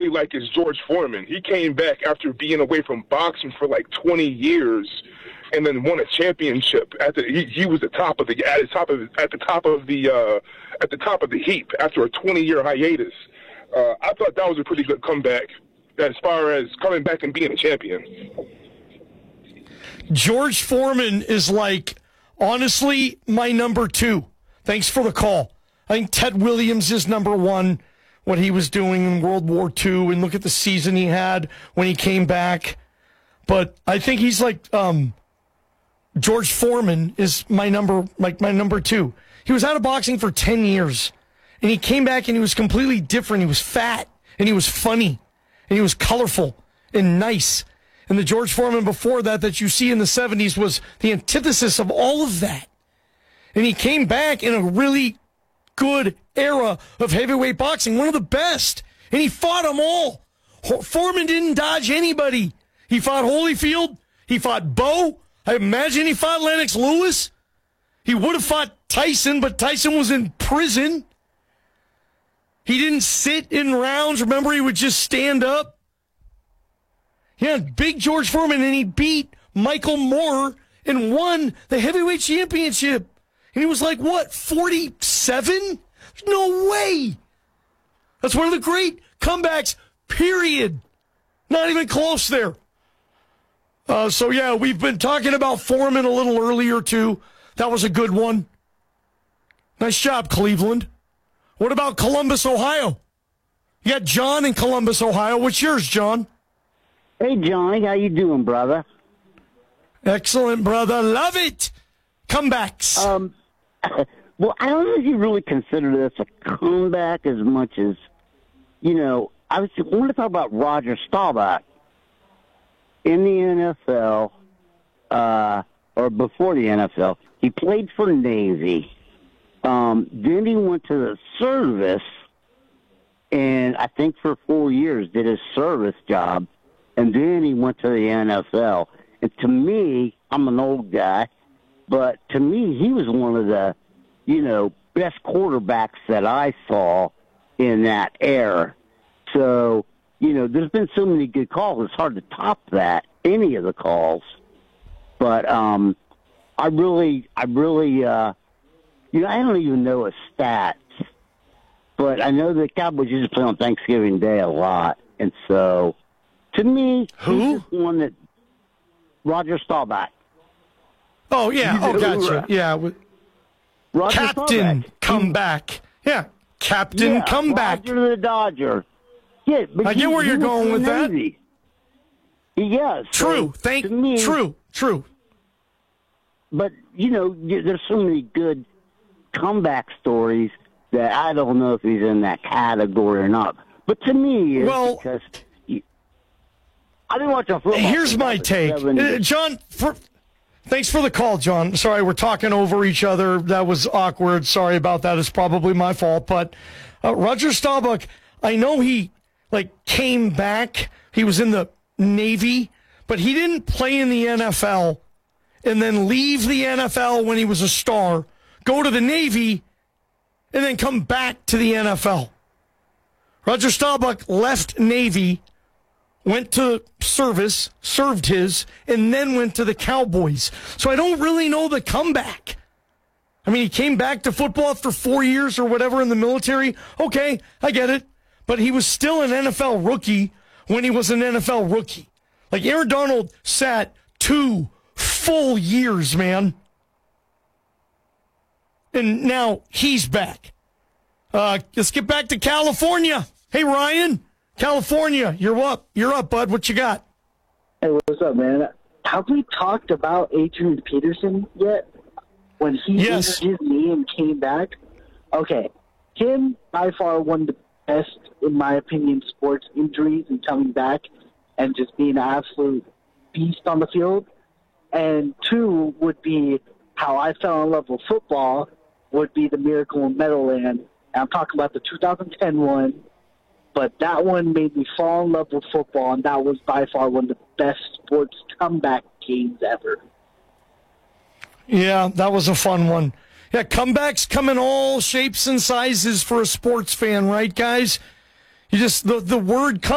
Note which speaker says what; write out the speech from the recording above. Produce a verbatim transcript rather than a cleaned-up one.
Speaker 1: really like is George Foreman. He came back after being away from boxing for like twenty years, and then won a championship. At the, he, he was the top of the at the top of at the top of the uh, at the top of the heap after a twenty-year hiatus. Uh, I thought that was a pretty good comeback as far as coming back and being a champion.
Speaker 2: George Foreman is like, honestly, my number two. Thanks for the call. I think Ted Williams is number one, what he was doing in World War Two, and look at the season he had when he came back. But I think he's like um, George Foreman is my number, like my number two. He was out of boxing for ten years, and he came back and he was completely different. He was fat, and he was funny, and he was colorful and nice. And the George Foreman before that that you see in the seventies was the antithesis of all of that. And he came back in a really good era of heavyweight boxing, one of the best. And he fought them all. Foreman didn't dodge anybody. He fought Holyfield. He fought Bo. I imagine he fought Lennox Lewis. He would have fought Tyson, but Tyson was in prison. He didn't sit in rounds. Remember, he would just stand up. Yeah, big George Foreman, and he beat Michael Moorer and won the heavyweight championship. And he was like, what, forty-seven? No way. That's one of the great comebacks, period. Not even close there. Uh, so, yeah, we've been talking about Foreman a little earlier, too. That was a good one. Nice job, Cleveland. What about Columbus, Ohio? You got John in Columbus, Ohio. What's yours, John?
Speaker 3: Hey, Johnny, how you doing, brother?
Speaker 2: Excellent, brother. Love it. Comebacks.
Speaker 3: Um, well, I don't know if you really consider this a comeback as much as, you know, I was I want to talk about Roger Staubach in the N F L, uh, or before the N F L. He played for Navy. Um, then he went to the service, and I think for four years did his service job. And then he went to the N F L. And to me, I'm an old guy, but to me, he was one of the, you know, best quarterbacks that I saw in that era. So, you know, there's been so many good calls. It's hard to top that, any of the calls. But um, I really, I really, uh, you know, I don't even know his stats. But I know the Cowboys used to play on Thanksgiving Day a lot. And so... To me,
Speaker 2: who?
Speaker 3: He's one that Roger Staubach.
Speaker 2: Oh yeah,
Speaker 3: He's
Speaker 2: oh gotcha, yeah.
Speaker 3: Roger
Speaker 2: Captain,
Speaker 3: Staubach.
Speaker 2: come back. Yeah, Captain,
Speaker 3: yeah,
Speaker 2: come
Speaker 3: Roger
Speaker 2: back.
Speaker 3: the Dodger. Yeah, but
Speaker 2: I
Speaker 3: he,
Speaker 2: get where
Speaker 3: he
Speaker 2: you're going with that.
Speaker 3: Navy. Yes.
Speaker 2: True.
Speaker 3: So,
Speaker 2: Thank.
Speaker 3: me,
Speaker 2: true. True.
Speaker 3: But you know, there's so many good comeback stories that I don't know if he's in that category or not. But to me,
Speaker 2: well.
Speaker 3: because I've been watching football.
Speaker 2: Here's my take. Uh, John, for, thanks for the call, John. Sorry, we're talking over each other. That was awkward. Sorry about that. It's probably my fault. But uh, Roger Staubach, I know he like came back. He was in the Navy, but he didn't play in the N F L and then leave the N F L when he was a star, go to the Navy, and then come back to the N F L. Roger Staubach left Navy, went to service, served his, and then went to the Cowboys. So I don't really know the comeback. I mean, he came back to football after four years or whatever in the military. Okay, I get it. But he was still an N F L rookie when he was an N F L rookie. Like, Aaron Donald sat two full years, man. And now he's back. Uh, let's get back to California. Hey, Ryan. California, you're up. You're up, bud. What you got?
Speaker 4: Hey, what's up, man? Have we talked about Adrian Peterson yet? When he
Speaker 2: yes.
Speaker 4: injured his knee and came back? Okay. Him, by far, one of the best, in my opinion, sports injuries and coming back and just being an absolute beast on the field. And two would be how I fell in love with football would be the Miracle in Meadowland. And I'm talking about the two thousand ten one. But that one made me fall in love with football, and that was by far one of the best sports comeback games ever.
Speaker 2: Yeah, that was a fun one. Yeah, comebacks come in all shapes and sizes for a sports fan, right, guys? You just, the, the word